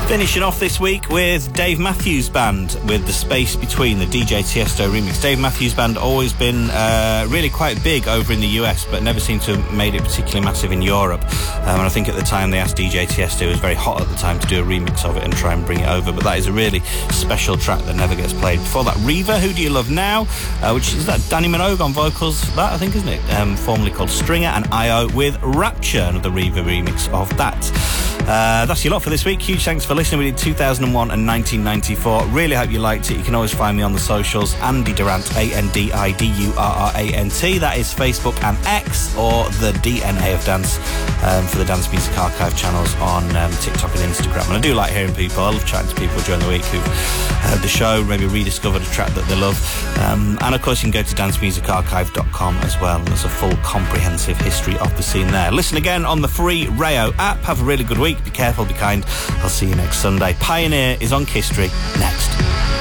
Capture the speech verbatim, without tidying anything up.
Finishing off this week with Dave Matthews Band with The Space Between, the D J Tiesto remix. Dave Matthews Band always been uh, really quite big over in the U S, but never seemed to have made it particularly massive in Europe. Um, and I think at the time they asked D J Tiesto, who was very hot at the time, to do a remix of it and try and bring it over. But that is a really special track that never gets played. Before that, Reva, Who Do You Love Now? Uh, which is that Danny Minogue on vocals, that I think, isn't it? Um, formerly called Stringer, and I O with Rapture, another Reva remix of that. Uh, that's your lot for this week. Huge thanks for listening. We did two thousand one and nineteen ninety-four. Really hope you liked it. You can always find me on the socials. Andy Durant, A N D I D U R R A N T. That is Facebook and X, or the D N A of Dance um, for the Dance Music Archive channels on um, TikTok and Instagram. And I do like hearing people. I love chatting to people during the week who've heard the show, maybe rediscovered a track that they love. Um, and of course, you can go to dance music archive dot com as well. And there's a full comprehensive history of the scene there. Listen again on the free Rayo app. Have a really good week. Be careful, be kind. I'll see you next Sunday. Pioneer is on Kiss Street next.